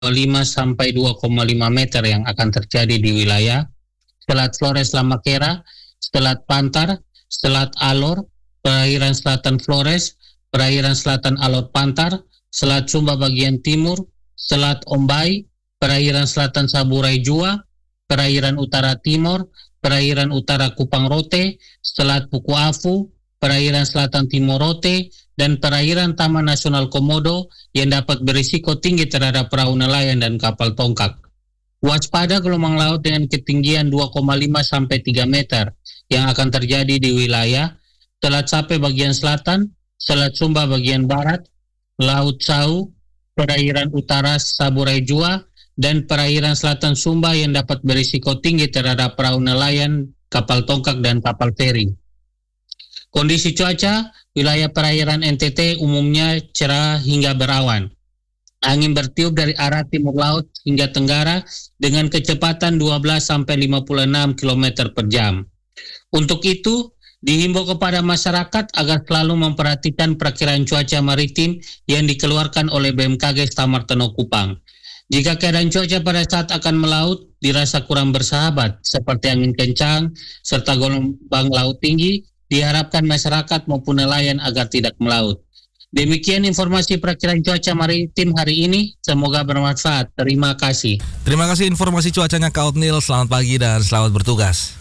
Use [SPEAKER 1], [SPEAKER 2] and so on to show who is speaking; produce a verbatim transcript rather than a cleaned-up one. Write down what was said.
[SPEAKER 1] lima sampai dua koma lima meter yang akan terjadi di wilayah Selat Flores Lamakera, Selat Pantar, Selat Alor, perairan selatan Flores, perairan selatan Alor Pantar, Selat Sumba bagian timur, Selat Ombai, perairan selatan Saburai Jua, perairan utara timur, perairan utara Kupang Rote, Selat Puku Afu, perairan selatan Timor Rote, dan perairan Taman Nasional Komodo yang dapat berisiko tinggi terhadap perahu nelayan dan kapal tongkak. Waspada gelombang laut dengan ketinggian dua koma lima sampai tiga meter yang akan terjadi di wilayah Selat Sape bagian selatan, Selat Sumba bagian barat, Laut Sau, perairan utara Saburai Jua, dan perairan selatan Sumba yang dapat berisiko tinggi terhadap perahu nelayan, kapal tongkak, dan kapal feri. Kondisi cuaca, wilayah perairan N T T umumnya cerah hingga berawan. Angin bertiup dari arah timur laut hingga tenggara dengan kecepatan dua belas sampai lima puluh enam kilometer per jam. Untuk itu, dihimbau kepada masyarakat agar selalu memperhatikan perakiraan cuaca maritim yang dikeluarkan oleh B M K G Stamartono Kupang. Jika keadaan cuaca pada saat akan melaut dirasa kurang bersahabat, seperti angin kencang serta gelombang laut tinggi, diharapkan masyarakat maupun nelayan agar tidak melaut. Demikian informasi perakiraan cuaca maritim hari ini. Semoga bermanfaat. Terima kasih.
[SPEAKER 2] Terima kasih informasi cuacanya Kak Otnil. Selamat pagi dan selamat bertugas.